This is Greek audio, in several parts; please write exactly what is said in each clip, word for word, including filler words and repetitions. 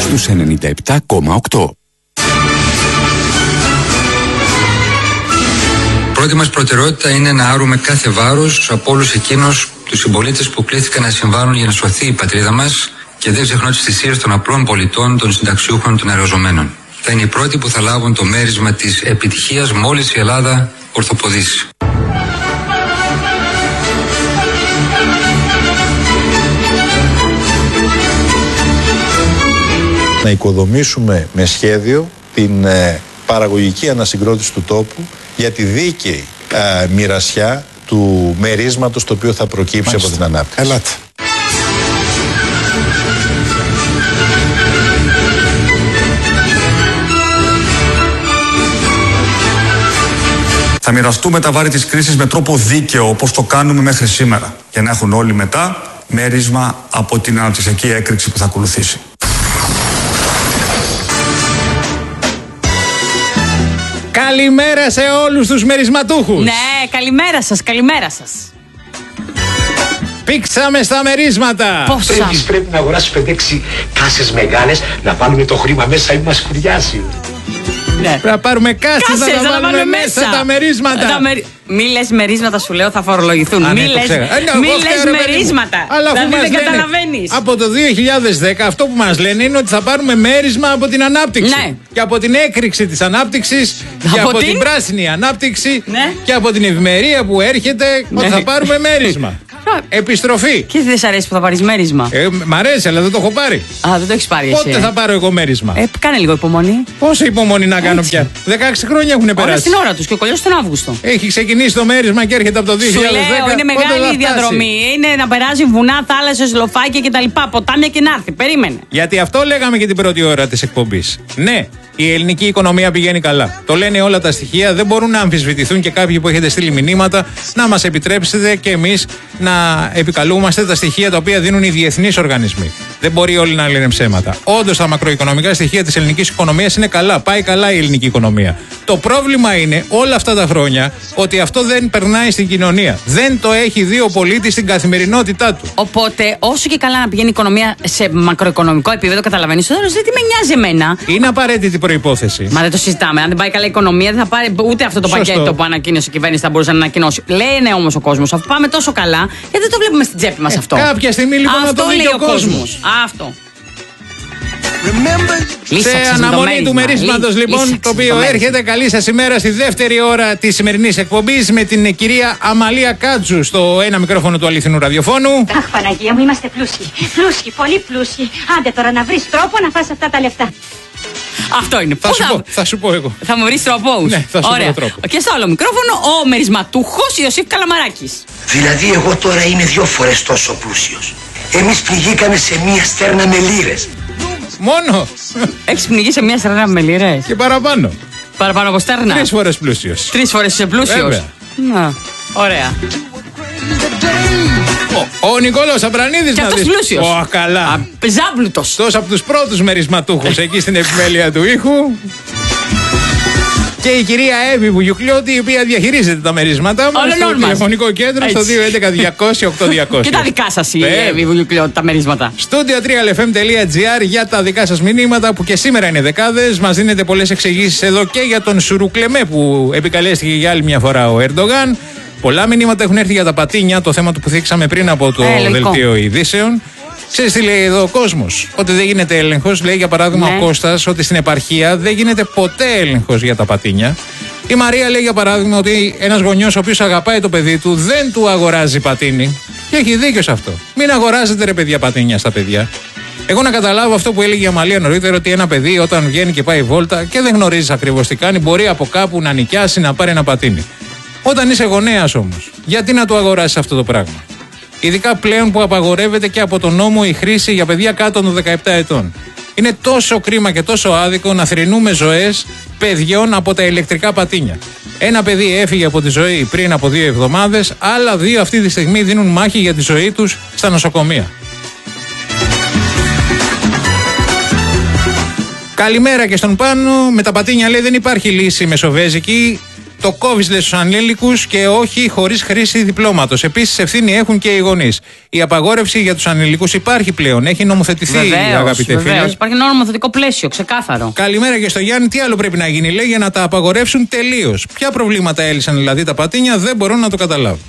στους ενενήντα επτά κόμμα οκτώ. Πρώτη μας προτεραιότητα είναι να άρουμε κάθε βάρος από όλους εκείνους τους συμπολίτες που κλήθηκαν να συμβάλλουν για να σωθεί η πατρίδα μας και δεν ξεχνώ τις θυσίες των απλών πολιτών, των συνταξιούχων, των εργαζομένων. Θα είναι οι πρώτοι που θα λάβουν το μέρισμα της επιτυχίας μόλις η Ελλάδα ορθοποδήσει. Να οικοδομήσουμε με σχέδιο την ε, παραγωγική ανασυγκρότηση του τόπου για τη δίκαιη ε, μοιρασιά του μερίσματος το οποίο θα προκύψει. Μάλιστα. Από την ανάπτυξη. Ελάτε. Θα μοιραστούμε τα βάρη της κρίσης με τρόπο δίκαιο, όπως το κάνουμε μέχρι σήμερα, για να έχουν όλοι μετά μέρισμα από την αναπτυξιακή έκρηξη που θα ακολουθήσει. Καλημέρα σε όλους τους μερισματούχους. Ναι, καλημέρα σας, καλημέρα σας. Πήξαμε στα μερίσματα. Πόσα? Πρέπει, πρέπει να αγοράσεις πέντε έξι κάσες μεγάλες, να βάλουμε το χρήμα μέσα ή μας κουριάσει. Ναι. Πρέπει να πάρουμε κάσες, κάσες να, να τα βάλουμε μέσα, μέσα τα μερίσματα. Τα μερι... Μη λες μερίσματα, σου λέω, θα φορολογηθούν. Μη λες μερίσματα. Αλλά δηλαδή αφού δεν μας καταλαβαίνεις. Από το δύο χιλιάδες δέκα αυτό που μας λένε είναι ότι θα πάρουμε μέρισμα από την ανάπτυξη. Ναι. Και από την έκρηξη της ανάπτυξης. Από και από την... την πράσινη ανάπτυξη. Ναι. Και από την ευημερία που έρχεται. Ναι. Ότι θα πάρουμε μέρισμα. Επιστροφή. Και δεν σ' αρέσει που θα πάρεις μέρισμα? Ε, μ' αρέσει, αλλά δεν το έχω πάρει. Α, δεν το έχεις πάρει εσύ. Πότε θα πάρω εγώ μέρισμα? Ε, κάνε λίγο υπομονή. Πόση υπομονή να κάνω πια? δεκαέξι χρόνια έχουν περάσει. Όλα στην ώρα τους και ο κολλιός τον Αύγουστο. Έχει ξεκινήσει το μέρισμα και έρχεται από το δύο χιλιάδες δέκα. Σου λέω, είναι μεγάλη η διαδρομή. Είναι να περάσει βουνά, θάλασσες, λοφάκια κτλ. Ποτάμια και να έρθει. Περίμενε. Γιατί αυτό λέγαμε και την πρώτη ώρα της εκπομπής. Ναι, η ελληνική οικονομία πηγαίνει καλά. Το λένε όλα τα στοιχεία. Δεν μπορούν να αμφισβητηθούν και κάποιοι που έχετε στείλει μηνύματα. Να μας επιτρέψετε και εμείς να επικαλούμαστε τα στοιχεία τα οποία δίνουν οι διεθνείς οργανισμοί. Δεν μπορεί όλοι να λένε ψέματα. Όντως, τα μακροοικονομικά στοιχεία της ελληνικής οικονομίας είναι καλά. Πάει καλά η ελληνική οικονομία. Το πρόβλημα είναι όλα αυτά τα χρόνια ότι αυτό δεν περνάει στην κοινωνία. Δεν το έχει δει ο πολίτης στην καθημερινότητά του. Οπότε, όσο και καλά να πηγαίνει η οικονομία σε μακροοικονομικό επίπεδο, καταλαβαίνεις, το τέλος δεν τι με νοιάζει εμένα. Είναι απαραίτητη προϋπόθεση. Μα δεν το συζητάμε. Αν δεν πάει καλά η οικονομία, δεν θα πάρει ούτε αυτό το Σωστό. πακέτο που ανακοίνωσε η κυβέρνηση θα μπορούσε να ανακοινώσει. Λένε όμως ο κόσμος, αφού πάμε τόσο καλά, γιατί δεν το βλέπουμε στην τσέπη μας ε, αυτό. Κάποια στιγμή λοιπόν αυτό να το δει ο κόσμος. Αυτό. Σε αναμονή του μερίσματος λοιπόν, Λύσαξε το οποίο το έρχεται. Καλή σας ημέρα στη δεύτερη ώρα της σημερινής εκπομπής με την κυρία Αμαλία Κάτζου στο ένα μικρόφωνο του αληθινού ραδιοφώνου. Αχ, Παναγία μου, είμαστε πλούσιοι. Πλούσιοι, πολύ πλούσιοι. Άντε τώρα να βρεις τρόπο να φας αυτά τα λεφτά. Αυτό είναι. Θα, σου, θα... Πω, θα σου πω εγώ. Θα μου βρεις τρόπους. Ναι, θα σου Ωραία. πω τρόπο. Και στο άλλο μικρόφωνο ο μερισματούχος Ιωσήφ Καλαμαράκης. Δηλαδή εγώ τώρα είμαι δυο φορές τόσο πλούσιος. Εμείς πληγήκαμε σε μία στέρνα με λίρες. Μόνο. Έχεις πνιγεί σε μία στέρνα με λίρες? Και παραπάνω. Παραπάνω από στέρνα. Τρεις φορές πλούσιος. Τρεις φορές είσαι πλούσιος. Βέβαια. Να, ωραία. Ο, ο Νικόλαος Αμπρανίδης και να αυτός δεις. πλούσιος. Ω, καλά. Ζάμπλουτος. Τόσο από τους πρώτους μερισματούχους εκεί στην επιμέλεια του ήχου. Και η κυρία Εύη Βουγιουκλιώτη, η οποία διαχειρίζεται τα μερίσματα μας στο τηλεφωνικό κέντρο στο δύο έντεκα διακόσια οκτώ διακόσια. Και τα δικά σας η Εύη Βουγιουκλιώτη, τα μερίσματα. Studio τρία ελ εφ εμ τελεία τζι άρ για τα δικά σας μηνύματα που και σήμερα είναι δεκάδες. Μας δίνετε πολλές εξηγήσεις εδώ και για τον Σουρουκλεμέ που επικαλέστηκε για άλλη μια φορά ο Ερντογάν. Πολλά μηνύματα έχουν έρθει για τα πατίνια, το θέμα του που θίξαμε πριν από το ε, δελτίο ειδήσεων. Ξέρεις τι λέει εδώ ο κόσμος? Ότι δεν γίνεται έλεγχος. Λέει για παράδειγμα ναι. ο Κώστας ότι στην επαρχία δεν γίνεται ποτέ έλεγχος για τα πατίνια. Η Μαρία λέει για παράδειγμα ότι ένας γονιός ο οποίος αγαπάει το παιδί του δεν του αγοράζει πατίνι. Και έχει δίκιο σε αυτό. Μην αγοράζετε ρε παιδιά πατίνια στα παιδιά. Εγώ να καταλάβω αυτό που έλεγε η Αμαλία νωρίτερα, ότι ένα παιδί όταν βγαίνει και πάει βόλτα και δεν γνωρίζει ακριβώς τι κάνει, μπορεί από κάπου να νοικιάσει να πάρει ένα πατίνι. Όταν είσαι γονέας όμως, γιατί να του αγοράσεις αυτό το πράγμα? Ειδικά πλέον που απαγορεύεται και από τον νόμο η χρήση για παιδιά κάτω των δεκαεπτά ετών. Είναι τόσο κρίμα και τόσο άδικο να θρηνούμε ζωές παιδιών από τα ηλεκτρικά πατίνια. Ένα παιδί έφυγε από τη ζωή πριν από δύο εβδομάδες, άλλα δύο αυτή τη στιγμή δίνουν μάχη για τη ζωή τους στα νοσοκομεία. Καλημέρα και στον Πάνο. Με τα πατίνια λέει δεν υπάρχει λύση μεσοβέζικη. Το κόβεις λες στους ανήλικους και όχι χωρίς χρήση διπλώματος. Επίσης, ευθύνη έχουν και οι γονείς. Η απαγόρευση για τους ανηλικούς υπάρχει πλέον. Έχει νομοθετηθεί, αγαπητέ φίλε. Βεβαίως, υπάρχει ένα νομοθετικό πλαίσιο, ξεκάθαρο. Καλημέρα και στο Γιάννη. Τι άλλο πρέπει να γίνει, λέει, για να τα απαγορεύσουν τελείως? Ποια προβλήματα έλυσαν δηλαδή τα πατίνια, δεν μπορώ να το καταλάβω.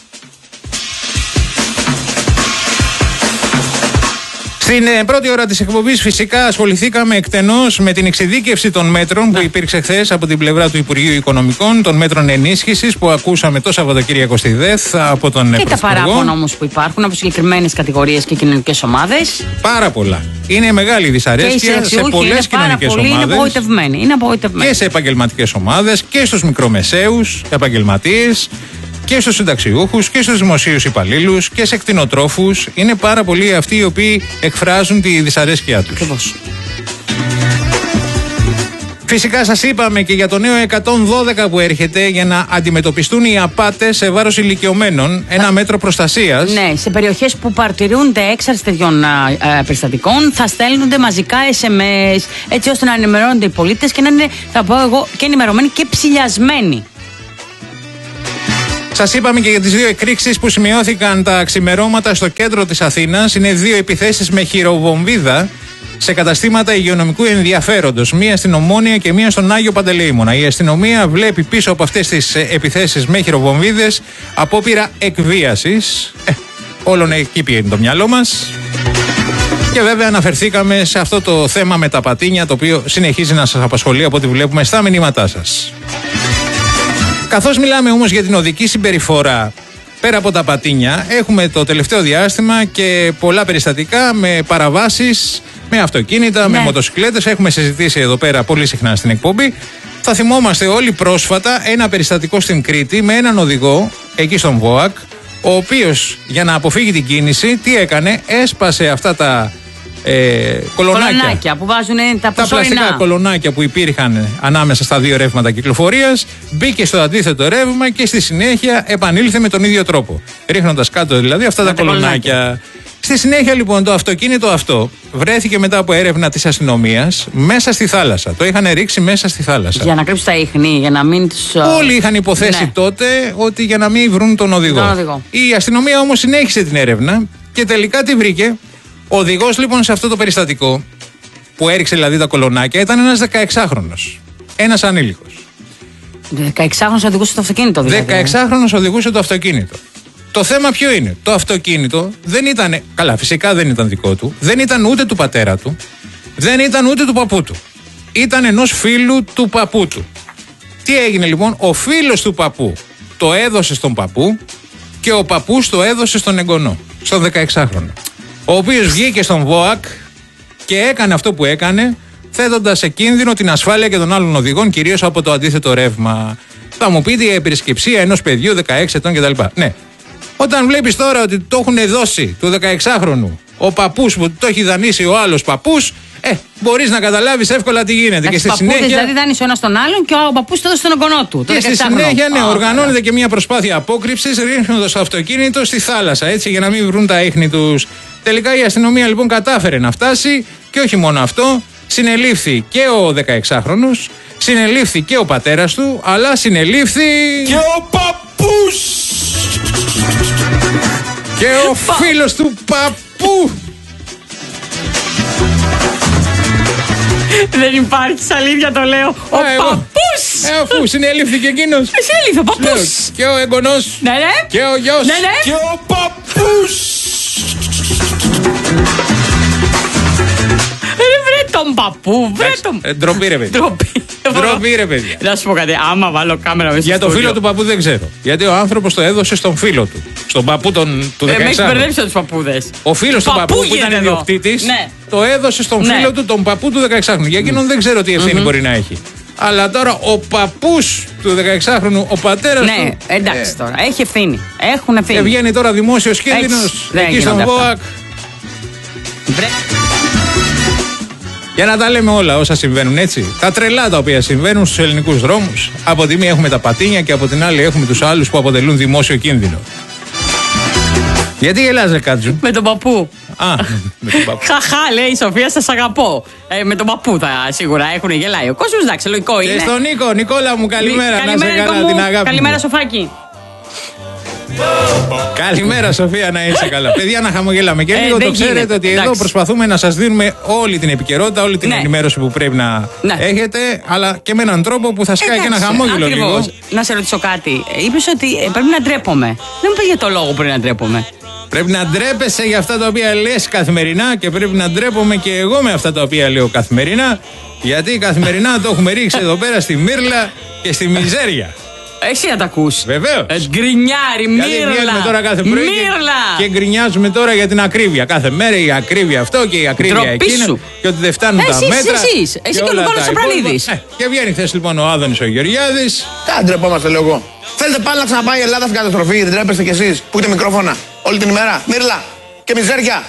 Στην ε, πρώτη ώρα της εκπομπής φυσικά ασχοληθήκαμε εκτενώς με την εξειδίκευση των μέτρων που υπήρξε χθες από την πλευρά του Υπουργείου Οικονομικών, των μέτρων ενίσχυσης που ακούσαμε το Σαββατοκύριακο στη ΔΕΘ από τον Πρωθυπουργό. Και τα παράπονα όμως που υπάρχουν από συγκεκριμένες κατηγορίες και κοινωνικές ομάδες. Πάρα πολλά. Είναι μεγάλη δυσαρέσκεια σε πολλές κοινωνικές ομάδες. Είναι απογοητευμένοι. Είναι απογοητευμένοι. Και σε επαγγελματικές ομάδες και στους μικρομεσαίους επαγγελματίες. Και στους συνταξιούχους και στους δημοσίους υπαλλήλους και σε κτηνοτρόφους. Είναι πάρα πολλοί αυτοί οι οποίοι εκφράζουν τη δυσαρέσκειά τους. Ακριβώς. Φυσικά σας είπαμε και για το νέο εκατόν δώδεκα που έρχεται για να αντιμετωπιστούν οι απάτες σε βάρος ηλικιωμένων. Ένα μέτρο προστασίας. Ναι, σε περιοχές που παρτιρούνται έξαρση τέτοιων περιστατικών θα στέλνονται μαζικά ες εμ ες έτσι ώστε να ενημερώνονται οι πολίτες και να είναι, θα πω εγώ, και ενημερωμένοι και ψηλιασμένοι. Σας είπαμε και για τις δύο εκρήξεις που σημειώθηκαν τα ξημερώματα στο κέντρο της Αθήνας. Είναι δύο επιθέσεις με χειροβομβίδα σε καταστήματα υγειονομικού ενδιαφέροντος. Μία στην Ομόνια και μία στον Άγιο Παντελεήμονα. Η αστυνομία βλέπει πίσω από αυτές τις επιθέσεις με χειροβομβίδες απόπειρα εκβίασης. Ε, όλων εκεί πήγαινε το μυαλό μας. Και βέβαια αναφερθήκαμε σε αυτό το θέμα με τα πατίνια, το οποίο συνεχίζει να σας απασχολεί από ό,τι βλέπουμε στα μηνύματά σας. Καθώς μιλάμε όμως για την οδική συμπεριφορά, πέρα από τα πατίνια, έχουμε το τελευταίο διάστημα και πολλά περιστατικά με παραβάσεις, με αυτοκίνητα, ναι. με μοτοσυκλέτες. Έχουμε συζητήσει εδώ πέρα πολύ συχνά στην εκπομπή. Θα θυμόμαστε όλοι πρόσφατα ένα περιστατικό στην Κρήτη με έναν οδηγό, εκεί στον ΒΟΑΚ, ο οποίος για να αποφύγει την κίνηση, τι έκανε? Έσπασε αυτά τα Ε, κολονάκια. κολονάκια που βάζουν τα, τα πλαστικά κολονάκια που υπήρχαν ανάμεσα στα δύο ρεύματα κυκλοφορίας, μπήκε στο αντίθετο ρεύμα και στη συνέχεια επανήλθε με τον ίδιο τρόπο, ρίχνοντας κάτω δηλαδή αυτά τα, τα κολονάκια. κολονάκια. Στη συνέχεια λοιπόν το αυτοκίνητο αυτό βρέθηκε μετά από έρευνα της αστυνομίας μέσα στη θάλασσα. Το είχαν ρίξει μέσα στη θάλασσα. Για να κρύψουν τα ίχνη, για να μην τους... Όλοι είχαν υποθέσει ναι. τότε ότι για να μην βρουν τον οδηγό. τον οδηγό. Η αστυνομία όμως συνέχισε την έρευνα και τελικά τι βρήκε? Ο οδηγός λοιπόν σε αυτό το περιστατικό που έριξε δηλαδή τα κολονάκια ήταν ένας δεκαεξάχρονος. Ένας ανήλικος. δεκαεξάχρονος οδηγούσε το αυτοκίνητο δηλαδή. δεκαεξάχρονος οδηγούσε το αυτοκίνητο. Το θέμα ποιο είναι? Το αυτοκίνητο δεν ήταν, καλά φυσικά δεν ήταν δικό του, δεν ήταν ούτε του πατέρα του, δεν ήταν ούτε του παππού του. Ήταν ενός φίλου του παππού του. Τι έγινε λοιπόν? Ο φίλος του παππού το έδωσε στον παππού και ο παππούς το έδωσε στον εγγονό, στον δεκαεξάχρονο. Ο οποίος βγήκε στον ΒΟΑΚ και έκανε αυτό που έκανε, θέτοντας σε κίνδυνο την ασφάλεια και των άλλων οδηγών, κυρίως από το αντίθετο ρεύμα. Θα μου πείτε η επισκεψία ενός παιδιού δεκαέξι ετών κτλ. Ναι. Όταν βλέπεις τώρα ότι το έχουν δώσει του δεκαεξάχρονου ο παππούς που το έχει δανείσει ο άλλος παππούς, ε, μπορείς να καταλάβεις εύκολα τι γίνεται. Και στη συνέχεια. Δηλαδή δάνεισε ο ένας τον άλλον και ο παππούς το έδωσε στον εγγονό του. Και στη συνέχεια, ναι, oh, οργανώνεται yeah. και μια προσπάθεια απόκρυψης, ρίχνοντας το αυτοκίνητο στη θάλασσα, έτσι, για να μην βρουν τα ίχνη τους. Τελικά η αστυνομία λοιπόν κατάφερε να φτάσει και όχι μόνο αυτό, συνελήφθη και ο δεκαεξάχρονος, συνελήφθη και ο πατέρας του, αλλά συνελήφθη και ο παππούς και ο φίλος του παππού. Δεν υπάρχει αλήθεια, το λέω. Ο Α, παππούς! Ε, αφού συνελήφθηκε εκείνος. Ε, συνελήφθη ο παππούς. Και ο εγγονός. Ναι, ναι. Και ο γιος. Ναι, ναι. Και ο παππούς. Βρε τον παππού, βρε τον. Ε, ντροπή ρε παιδιά. Ντροπή ρε παιδιά. Να σου πω κάτι, άμα βάλω κάμερα μέσα. Για το φίλο του παππού δεν ξέρω. Γιατί ο άνθρωπος το έδωσε στον φίλο του. Στον παππού τον, του δεκαεξάχρονου. Ε, με έχεις μπερδέψει τους παππούδες. Ο φίλος του παππού που ήταν ιδιοκτήτης, ναι. το έδωσε στον ναι. φίλο του τον παππού του δεκαεξάχρονου. Για εκείνον mm. δεν ξέρω τι ευθύνη mm-hmm. μπορεί να έχει. Αλλά τώρα ο παππούς του δεκαεξάχρονου, ο πατέρας ναι, του. Ναι, εντάξει ε, τώρα, έχει ευθύνη. Έχουν ευθύνη. Και βγαίνει τώρα δημόσιος κίνδυνος εκεί στον ΒΟΑΚ. Για να τα λέμε όλα όσα συμβαίνουν, έτσι. Τα τρελά τα οποία συμβαίνουν στους ελληνικούς δρόμους. Από τη μία έχουμε τα πατίνια και από την άλλη έχουμε τους άλλους που αποτελούν δημόσιο κίνδυνο. Γιατί γελάζε, Κάτζου? Με τον παππού. Α, με τον παππού. Χαχά, λέει η Σοφία, σας αγαπώ. Ε, με τον παππού θα σίγουρα έχουν γελάει ο κόσμος, εντάξει, λογικό είναι. Και στον Νίκο, Νικόλα μου, καλημέρα. Μη, να σε καλημέρα, καλά, μου. την αγάπη. Καλημέρα, μου. Σοφάκη. Καλημέρα, Σοφία, να είσαι καλά. Παιδιά, να χαμογελάμε και Ε, λίγο. δεν Το ξέρετε γίνεται. ότι εδώ Εντάξει. προσπαθούμε να σας δίνουμε όλη την επικαιρότητα, όλη την Ναι. ενημέρωση που πρέπει να Ναι. έχετε, αλλά και με έναν τρόπο που θα σκάει και ένα χαμόγελο λίγο. Ακριβώς. Να σε ρωτήσω κάτι. Είπες ότι ε, πρέπει να ντρέπομαι. Δεν μου πει για το λόγο που πρέπει να ντρέπομαι. Πρέπει να ντρέπεσαι για αυτά τα οποία λες καθημερινά και πρέπει να ντρέπομαι και εγώ με αυτά τα οποία λέω καθημερινά. Γιατί καθημερινά το έχουμε ρίξει εδώ πέρα στη μύρλα και στη μιζέρια. Εσύ να τα ακούς. Βεβαίως. Ε, γκρινιάρι, Γιατί μύρλα. βγαίνουμε τώρα κάθε πρωί Μύρλα. και, και γκρινιάζουμε τώρα για την ακρίβεια. Κάθε μέρα η ακρίβεια αυτό και η ακρίβεια Ντροπή εκείνη. σου. Και ότι δεν φτάνουν Εσείς, τα μέτρα. εσείς. Εσύ και ο όλα Νικόλας τα Σοπρανίδης. υπόλοιπα. Ε, και βγαίνει χθες λοιπόν ο Άδωνης ο Γεωργιάδης. Τα ντρεπόμαστε, λέω εγώ. Θέλετε πάλι να ξαναπάει η Ελλάδα στην καταστροφή, δεν τρέπεστε κι εσείς που έχετε μικρόφωνα όλη την ημέρα. Μύρλα και μιζέρια.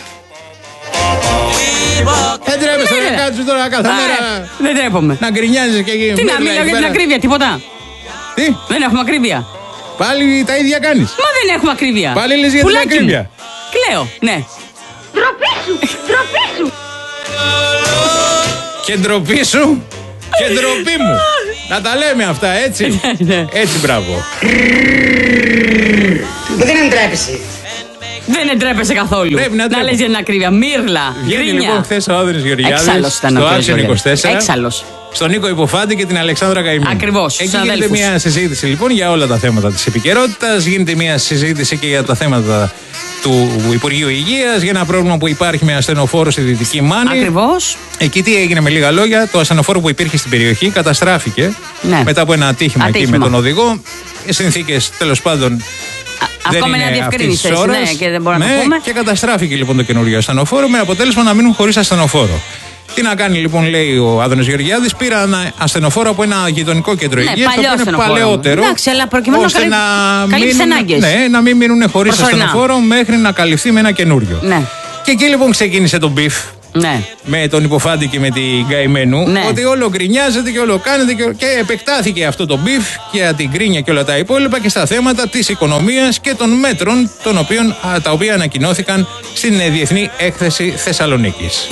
Δεν τρέπεσαι Ναι, να ναι. κάτσουν τώρα κάθε Α, μέρα Δεν τρέπομαι. να γκρινιάζεις και Τι να μιλάω για την ακρίβεια, τίποτα. Τι, Δεν έχουμε ακρίβεια. πάλι τα ίδια κάνεις. Μα δεν έχουμε ακρίβεια. Πάλι λες για την Πουλάκι μου. ακρίβεια. Κλαίω, ναι. Ντροπή σου, ντροπή σου. Και ντροπή σου και ντροπή μου. Να τα λέμε αυτά, έτσι. Ναι. Έτσι, μπράβο. Δεν εντρέπεσαι. Δεν εντρέπεσαι καθόλου. Πρέπει να να ντρέπω. λες για την ακρίβεια. Μύρλα. Βγαίνει Γκρίνια. λοιπόν χθες ο Άδωνης Γεωργιάδης Έξαλλος ήταν ο στο κύριος Action Γεωργιάδης. είκοσι τέσσερα. Έξαλλος. Στον Νίκο Υποφάντη και την Αλεξάνδρα Καημή. Ακριβώς, Εκεί στους γίνεται αδέλφους. μια συζήτηση λοιπόν για όλα τα θέματα της επικαιρότητας. Γίνεται μια συζήτηση και για τα θέματα του Υπουργείου Υγείας, για ένα πρόβλημα που υπάρχει με ασθενοφόρο στη Δυτική Μάνη. Ακριβώς. Εκεί τι έγινε με λίγα λόγια, το ασθενοφόρο που υπήρχε στην περιοχή καταστράφηκε Ναι. μετά από ένα ατύχημα, εκεί Ατύχημα. με τον οδηγό. Οι συνθήκες τέλος πάντων. Δεν Ακόμα είναι είναι αυτής διευκρίνηση, της ώρας. ναι, και δεν μπορούμε να Ναι, το πούμε. και καταστράφηκε λοιπόν το καινούργιο ασθενοφόρο με αποτέλεσμα να μείνουν χωρίς ασθενοφόρο. Τι να κάνει λοιπόν, λέει ο Άδωνης Γεωργιάδης, πήρα ένα ασθενοφόρο από ένα γειτονικό κέντρο Ναι, υγείας, το παλιό οποίο είναι ασθενοφόρο. παλαιότερο. Εντάξει, αλλά προκειμένου να ώστε καλύψει- καλύψει μείνουν- ανάγκες. Ναι, να μην μείνουν χωρίς Προσωρινά. ασθενοφόρο μέχρι να καλυφθεί με ένα καινούριο. Ναι. Και εκεί λοιπόν ξεκίνησε το μπιφ. Ναι. Με τον Υποφάντη και με την Καημένου, Ναι. ότι όλο γκρινιάζεται και όλο κάνετε και, και επεκτάθηκε αυτό το μπιφ για την γκρίνια και όλα τα υπόλοιπα και στα θέματα της οικονομίας και των μέτρων των οποίων, α, τα οποία ανακοινώθηκαν στην ε, Διεθνή Έκθεση Θεσσαλονίκης.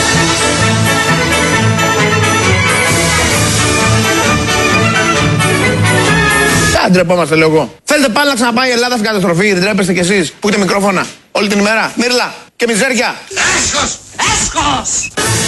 Τα ντρεπόμαστε, λέω εγώ. Θέλετε πάλι να ξαναπάει η Ελλάδα στην καταστροφή, δεν τρέπεστε κι εσείς που έχετε μικρόφωνα όλη την ημέρα. Μύρλα και μιζέρια. Έσχος, έσχος.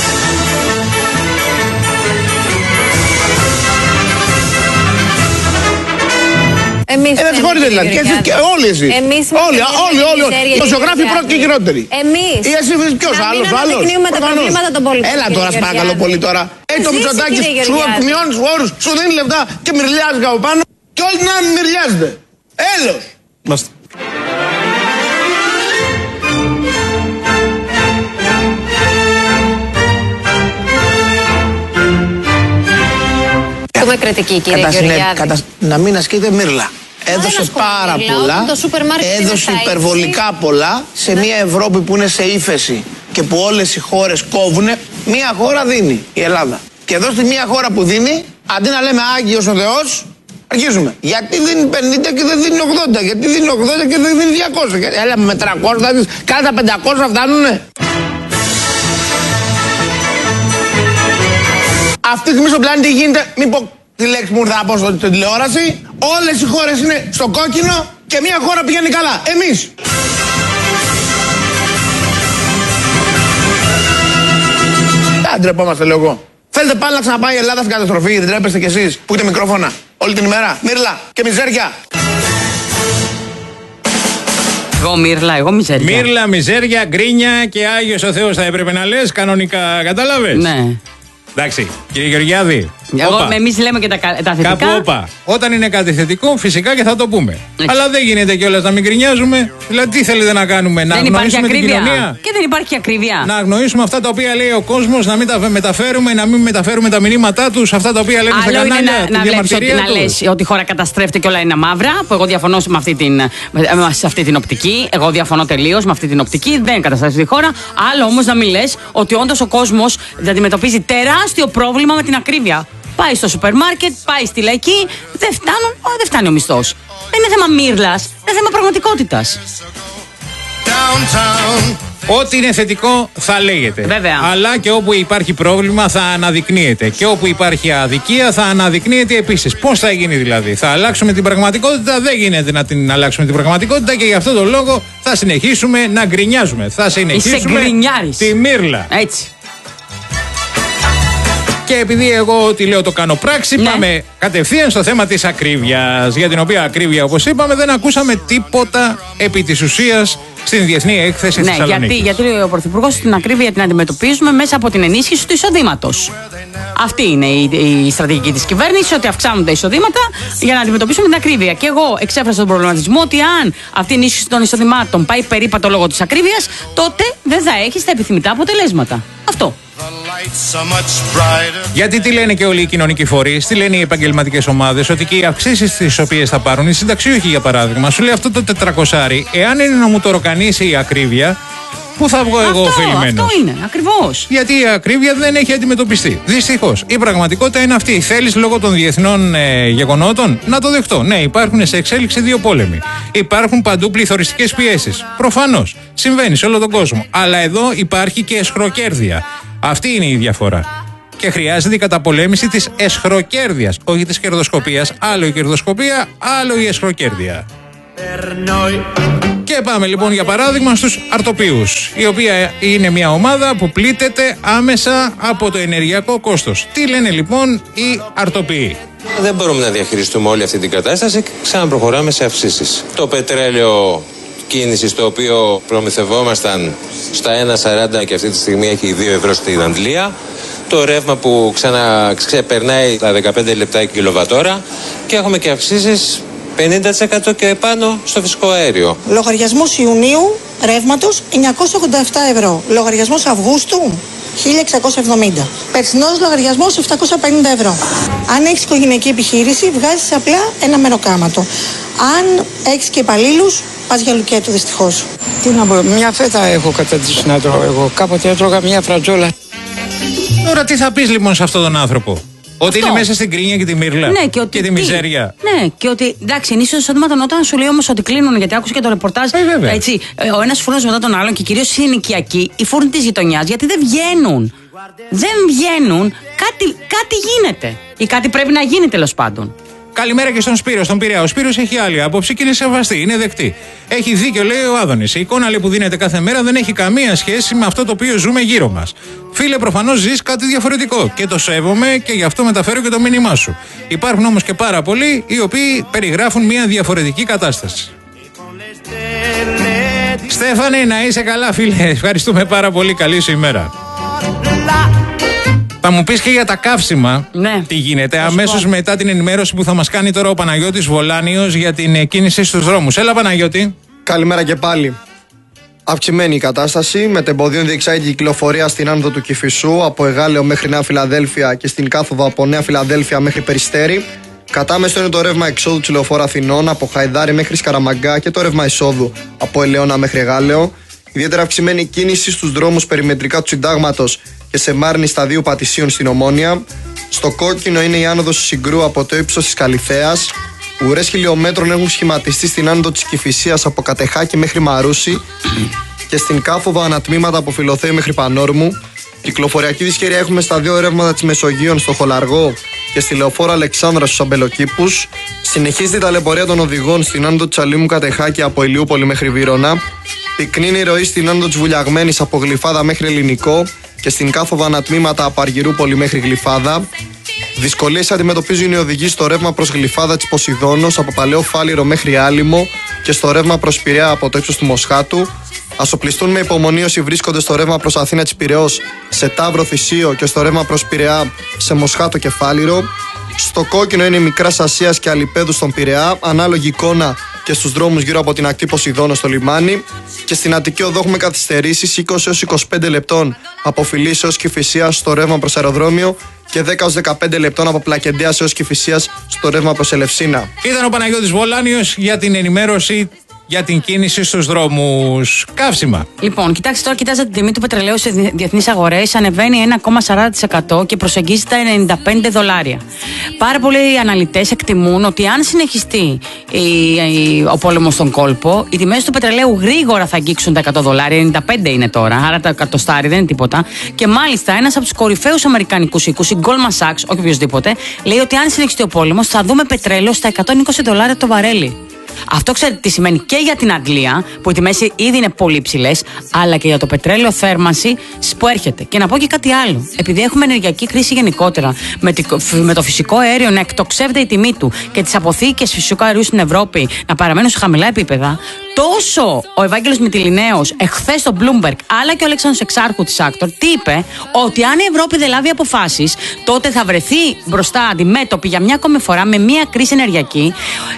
Εμείς Ε, δεν συγχωρείτε δηλαδή. Και εσείς και όλοι εσείς. Εμείς Όλοι, όλοι, όλοι. όλοι. Δημοσιογράφοι πρώτοι και χειρότεροι. Εμείς. Ή εσύ ποιος Να μην άλλος, άλλος. αναδεικνύουμε τα Προφανώς. προβλήματα των πολιτών, Έλα κύριε τώρα, σε παρακαλώ Γεωργιάδη. πολύ τώρα. Έτσι το Ζήσει, Μητσοτάκης κύριε σου Γεωργιάδη. μειώνει τους όρους, σου δίνει λεφτά και μυρλιάζει από πάνω και όλοι την άλλη μυρλιάζετε. Έλος. Μάστε. Έχουμε κριτική, κύριε Κατά συνέ- Γεωργιάδη. κατα- Να μην ασκείτε μύρλα. Έδωσε ασχολούμαι πάρα μύρλα, πολλά, όταν το σούπερ μάρκετ είναι έδωσε στα ύψη. υπερβολικά πολλά σε μια Ευρώπη που είναι σε ύφεση και που όλες οι χώρες κόβουνε, μια χώρα δίνει, η Ελλάδα. Και εδώ στη μια χώρα που δίνει, αντί να λέμε Άγιος ο Θεός, αρχίζουμε. Γιατί δίνει πενήντα και δεν δίνει ογδόντα, γιατί δίνει ογδόντα και δεν δίνει διακόσια. Και έλα με τριακόσια, θα δεις, κάθε τα πεντακόσια φτάνουνε. Αυτή τη στιγμή στον πλανήτη γίνεται, μην πω τη λέξη που ήρθα να πω στην τηλεόραση, όλες οι χώρες είναι στο κόκκινο και μια χώρα πηγαίνει καλά. Εμείς. Τα ντρεπόμαστε, λέω εγώ. Θέλετε πάλι να ξαναπάει η Ελλάδα στην καταστροφή, δεν τρέπεστε κι εσείς που έχετε μικρόφωνα όλη την ημέρα. Μύρλα και μιζέρια. Εγώ μύρλα, εγώ μιζέρια. Μύρλα, μιζέρια, γκρίνια και Άγιος ο Θεός θα έπρεπε να λες κανονικά, κατάλαβες. Ναι. Εντάξει, κύριε Γεωργιάδη. Εγώ, όπα. εμείς λέμε και τα, κα- τα θετικά. Κάπου όπα. Όταν είναι κάτι θετικό, φυσικά και θα το πούμε. Έτσι. Αλλά δεν γίνεται κιόλας να μην γκρινιάζουμε. Δηλαδή, τι θέλετε να κάνουμε, να Δεν υπάρχει αγνοήσουμε την ακρίβεια. κοινωνία. Και δεν υπάρχει ακρίβεια. Να αγνοήσουμε αυτά τα οποία λέει ο κόσμος, να μην τα μεταφέρουμε, να μην μεταφέρουμε τα μηνύματά τους, αυτά τα οποία λένε στα Άλλο είναι κανάλια, να, τη να, βλέπεις ότι, διαμαρτυρία να τους. λες ότι η χώρα καταστρέφεται και όλα είναι μαύρα, που εγώ διαφωνώ με αυτή την, με- σε αυτή την οπτική. Εγώ διαφωνώ τελείως με αυτή την οπτική. Δεν καταστρέφεται η χώρα. Άλλο όμως να μην λες ότι όντως ο κόσμος αντιμετωπίζει τεράστιο πρόβλημα με την ακρίβεια. Πάει στο σούπερ μάρκετ, πάει στη λαϊκή, δεν φτάνουν, α, δεν φτάνει ο μισθός. Δεν είναι θέμα μύρλας, είναι θέμα πραγματικότητας. Ό,τι είναι θετικό θα λέγεται. Βέβαια. Αλλά και όπου υπάρχει πρόβλημα θα αναδεικνύεται. Και όπου υπάρχει αδικία θα αναδεικνύεται επίσης. Πώς θα γίνει δηλαδή? Θα αλλάξουμε την πραγματικότητα? Δεν γίνεται να την αλλάξουμε την πραγματικότητα και γι' αυτό τον λόγο θα συνεχίσουμε να γκρινιάζουμε. Θα συνεχίσουμε τη μύρλα. Έτσι. Και επειδή εγώ ό,τι λέω το κάνω πράξη, ναι. Πάμε κατευθείαν στο θέμα της ακρίβειας. Για την οποία ακρίβεια, όπως είπαμε, δεν ακούσαμε τίποτα επί της ουσίας στην Διεθνή Έκθεση ναι, Θεσσαλονίκης. Γιατί, γιατί ο Πρωθυπουργός την ακρίβεια την αντιμετωπίζουμε μέσα από την ενίσχυση του εισοδήματος. Αυτή είναι η, η στρατηγική της κυβέρνησης, ότι αυξάνουν τα εισοδήματα για να αντιμετωπίσουμε την ακρίβεια. Και εγώ εξέφρασα τον προβληματισμό ότι αν αυτή η ενίσχυση των εισοδημάτων πάει περίπατο λόγω της ακρίβειας, τότε δεν θα έχει τα επιθυμητά αποτελέσματα. Αυτό. Γιατί τι λένε και όλοι οι κοινωνικοί φορείς, τι λένε οι επαγγελματικές ομάδες, ότι και οι αυξήσεις τις οποίες θα πάρουν οι συνταξιούχοι, για παράδειγμα, σου λέει αυτό το τετρακόσια, εάν είναι να μου το ροκανίσει η ακρίβεια, πού θα βγω εγώ οφειλημένος? Αυτό είναι, ακριβώς. Γιατί η ακρίβεια δεν έχει αντιμετωπιστεί. Δυστυχώς. Η πραγματικότητα είναι αυτή. Θέλεις λόγω των διεθνών ε, γεγονότων? Να το δεχτώ. Ναι, υπάρχουν σε εξέλιξη δύο πόλεμοι. Υπάρχουν παντού πληθωριστικές πιέσεις. Προφανώς. Συμβαίνει σε όλο τον κόσμο. Αλλά εδώ υπάρχει και εσχροκέρδεια. Αυτή είναι η διαφορά. Και χρειάζεται η καταπολέμηση της εσχροκέρδειας. Όχι της κερδοσκοπίας. Άλλο η κερδοσκοπία, άλλο η εσχροκέρδεια. Και πάμε λοιπόν για παράδειγμα στους αρτοποιούς, η οποία είναι μια ομάδα που πλήττεται άμεσα από το ενεργειακό κόστος. Τι λένε λοιπόν οι αρτοποιοί? Δεν μπορούμε να διαχειριστούμε όλη αυτή την κατάσταση και ξαναπροχωράμε σε αυξήσεις. Το πετρέλαιο κίνησης, το οποίο προμηθευόμασταν στα ένα σαράντα και αυτή τη στιγμή έχει δύο ευρώ στην Αντλία. Το ρεύμα που ξαναξεπερνάει τα δεκαπέντε λεπτά η κιλοβατόρα και έχουμε και αυξήσεις πενήντα τοις εκατό και επάνω στο φυσικό αέριο. Λογαριασμός Ιουνίου ρεύματος εννιακόσια ογδόντα επτά ευρώ. Λογαριασμός Αυγούστου χίλια εξακόσια εβδομήντα. Περσινός λογαριασμός επτακόσια πενήντα ευρώ. Αν έχεις οικογενειακή επιχείρηση, βγάζεις απλά ένα μεροκάματο. Αν έχεις και υπαλλήλους, πας για λουκέτο δυστυχώς. Τι να πω, μια φέτα έχω καταντήσει να τρώω εγώ. Κάποτε έτρωγα μια φρατζόλα. Τώρα τι θα πεις λοιπόν σε αυτόν τον άνθρωπο? Ότι αυτό. Είναι μέσα στην κρίνια και τη μύρλα, ναι, και, ότι και τη μιζέρια. Ναι, και ότι εντάξει, ενίσχυση εισοδήματων, όταν σου λέει όμως ότι κλείνουν, γιατί άκουσα και το ρεπορτάζ. Ε, έτσι, ο ένας φούρνος μετά τον άλλον και κυρίως οι ενοικιακοί, οι φούρνοι της γειτονιάς, γιατί δεν βγαίνουν. Δεν βγαίνουν, κάτι, κάτι γίνεται. Ή κάτι πρέπει να γίνει τέλος πάντων. Καλημέρα και στον Σπύρο, στον Πειραιά. Ο Σπύρος έχει άλλη άποψη και είναι σεβαστή, είναι δεκτή. Έχει δίκιο, λέει ο Άδωνης. Η εικόνα λέει, που δίνεται κάθε μέρα δεν έχει καμία σχέση με αυτό το οποίο ζούμε γύρω μας. Φίλε, προφανώς ζεις κάτι διαφορετικό και το σέβομαι και γι' αυτό μεταφέρω και το μήνυμά σου. Υπάρχουν όμως και πάρα πολλοί οι οποίοι περιγράφουν μια διαφορετική κατάσταση. Στέφανε, να είσαι καλά, φίλε. Ευχαριστούμε πάρα πολύ. Καλή σου ημέρα. Θα μου πεις και για τα καύσιμα, ναι. Τι γίνεται αμέσως μετά την ενημέρωση που θα μας κάνει τώρα ο Παναγιώτης Βολάνιος για την κίνηση στους δρόμους. Έλα Παναγιώτη. Καλημέρα και πάλι. Αυξημένη η κατάσταση, με τεμποδίων διεξάγει η κυκλοφορία στην άνοδο του Κηφισού από Εγάλεο μέχρι Νέα Φιλαδέλφια και στην κάθοδο από Νέα Φιλαδέλφια μέχρι Περιστέρι. Κατάμεστο είναι το ρεύμα εξόδου της Λεωφόρου Αθηνών από Χαϊδάρι μέχρι Σκαραμαγκά και το ρεύμα εισόδου από Ελαιώνα μέχρι Εγάλεο. Ιδιαίτερα αυξημένη κίνηση στους δρόμους περιμετρικά του Συντάγματος και σε Μάρνη σταδίου Πατησίων στην Ομόνια. Στο κόκκινο είναι η άνοδος του Συγκρού από το ύψος της Καλιθέας. Ουρές χιλιόμετρων έχουν σχηματιστεί στην άνοδο της Κηφισίας από Κατεχάκη μέχρι Μαρούσι και στην κάθοδο ανατμήματα από Φιλοθέη μέχρι Πανόρμου. Κυκλοφοριακή δυσχέρεια έχουμε στα δύο ρεύματα της Μεσογείων στο Χολαργό και στη Λεωφόρο Αλεξάνδρα στους Αμπελοκήπους. Συνεχίζεται η ταλαιπωρία των οδηγών στην άνοδο της Αλήμου Κατεχάκη από Ηλιούπολη μέχρι Βύρωνα. Πυκνή ροή στην άνοδο της Βουλιαγμένης από Γλυφάδα μέχρι Ελληνικό και στην κάθοδο ανατμήματα από Αργυρούπολη μέχρι Γλυφάδα. Δυσκολίες αντιμετωπίζουν οι οδηγοί στο ρεύμα προς Γλυφάδα της Ποσειδώνος από Παλαιό Φάληρο μέχρι Άλυμο και στο ρεύμα προς Πειραιά από το ύψος του Μοσχάτου. Ασοπλιστούν με υπομονή όσοι βρίσκονται στο ρεύμα προς Αθήνα της Πειραιώς σε Ταύρο Θησίο και στο ρεύμα προς Πειραιά σε Μοσχάτο και Φάληρο. Στο κόκκινο είναι Μικράς Ασίας και Αλιπέδου στον Πειραιά, ανάλογη εικόνα και στους δρόμους γύρω από την ακτή Ποσειδώνα στο λιμάνι. Και στην Αττική Οδό έχουμε καθυστερήσεις είκοσι έως είκοσι πέντε λεπτών από Φιλής έως Κηφισίας στο ρεύμα προς αεροδρόμιο και δέκα έως δεκαπέντε λεπτών από Πλακεντέας έως Κηφισίας στο ρεύμα προς Ελευσίνα. Ήταν ο Παναγιώτης Βολάνιος για την ενημέρωση για την κίνηση στους δρόμους. Καύσιμα. Λοιπόν, κοιτάξτε τώρα, κοιτάζετε την τιμή του πετρελαίου σε διεθνείς αγορές. Ανεβαίνει ένα κόμμα σαράντα τοις εκατό και προσεγγίζει τα ενενήντα πέντε δολάρια. Πάρα πολλοί αναλυτές εκτιμούν ότι αν συνεχιστεί η, η, ο πόλεμος στον κόλπο, οι τιμές του πετρελαίου γρήγορα θα αγγίξουν τα εκατό δολάρια. ενενήντα πέντε είναι τώρα, άρα τα εκατοστάρι δεν είναι τίποτα. Και μάλιστα ένας από τους κορυφαίους αμερικανικούς οίκους, η Goldman Sachs, όχι οποιοδήποτε, λέει ότι αν συνεχιστεί ο πόλεμος θα δούμε πετρέλαιο στα εκατόν είκοσι δολάρια το βαρέλι. Αυτό ξέρετε τι σημαίνει και για την Αγγλία, που οι τιμές ήδη είναι πολύ ψηλές, αλλά και για το πετρέλαιο θέρμανση που έρχεται. Και να πω και κάτι άλλο. Επειδή έχουμε ενεργειακή κρίση γενικότερα, με, τη, με το φυσικό αέριο να εκτοξεύεται η τιμή του και τις αποθήκες φυσικού αερίου στην Ευρώπη να παραμένουν σε χαμηλά επίπεδα, τόσο ο Ευάγγελος Μυτιληναίος εχθές στο Bloomberg, αλλά και ο Αλέξανδρος Εξάρχου της Άκτορ, τι είπε, ότι αν η Ευρώπη δεν λάβει αποφάσεις, τότε θα βρεθεί μπροστά αντιμέτωπη για μια ακόμη φορά με μια κρίση ενεργειακή,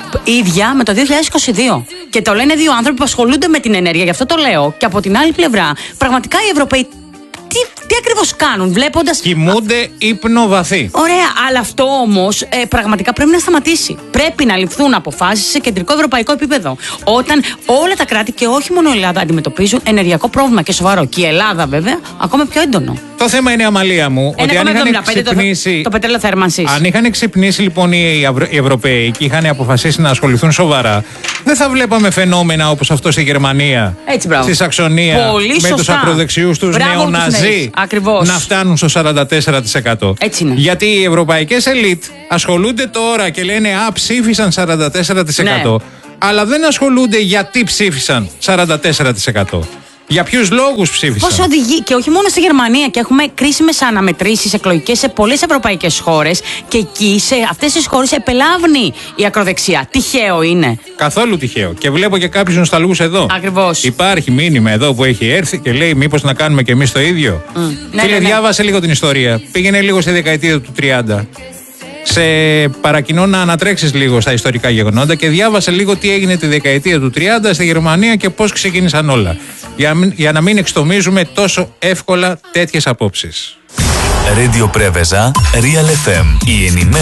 ίδια με το δύο χιλιάδες είκοσι δύο. Και το λένε δύο άνθρωποι που ασχολούνται με την ενέργεια, γι' αυτό το λέω. Και από την άλλη πλευρά, πραγματικά οι Ευρωπαίοι τι, τι ακριβώς κάνουν, βλέποντας. Κοιμούνται ύπνο βαθύ. Ωραία, αλλά αυτό όμως ε, πραγματικά πρέπει να σταματήσει. Πρέπει να ληφθούν αποφάσεις σε κεντρικό ευρωπαϊκό επίπεδο. Όταν όλα τα κράτη και όχι μόνο η Ελλάδα αντιμετωπίζουν ενεργειακό πρόβλημα και σοβαρό. Και η Ελλάδα, βέβαια, ακόμα πιο έντονο. Το θέμα είναι, Αμαλία μου, ότι αν είχαν ξυπνήσει. Το, το πετρέλαιο θέρμανσης. Αν είχαν ξυπνήσει λοιπόν οι, Ευρω... οι Ευρωπαίοι και είχαν αποφασίσει να ασχοληθούν σοβαρά, δεν θα βλέπαμε φαινόμενα όπως αυτό στη Γερμανία, έτσι, στη Σαξονία, πολύ με τους ακροδεξιούς τους νεοναζί να φτάνουν στο σαράντα τέσσερα τοις εκατό. Έτσι είναι. Γιατί οι ευρωπαϊκές ελίτ ασχολούνται τώρα και λένε «Α, ψήφισαν σαράντα τέσσερα τοις εκατό», ναι. Αλλά δεν ασχολούνται γιατί ψήφισαν σαράντα τέσσερα τοις εκατό. Για ποιους λόγους ψήφισαν. Πώς οδηγεί, και όχι μόνο στη Γερμανία, και έχουμε κρίσιμες αναμετρήσεις εκλογικές σε πολλές ευρωπαϊκές χώρες, και εκεί σε αυτές τις χώρες επελάβνει η ακροδεξιά. Τυχαίο είναι. Καθόλου τυχαίο. Και βλέπω και κάποιους νοσταλγούς εδώ. Ακριβώς. Υπάρχει μήνυμα εδώ που έχει έρθει και λέει μήπως να κάνουμε και εμείς το ίδιο. Mm. Ναι, Φίλε, ναι, ναι. διάβασε λίγο την ιστορία. Πήγαινε λίγο στη δεκαετία του τριάντα. Σε παρακινώ να ανατρέξεις λίγο στα ιστορικά γεγονότα και διάβασε λίγο τι έγινε τη δεκαετία του τριάντα στη Γερμανία και πώς ξεκίνησαν όλα. Για, για να μην εξτομίζουμε τόσο εύκολα τέτοιες απόψεις. Radio Preveza, Real εφ εμ. Η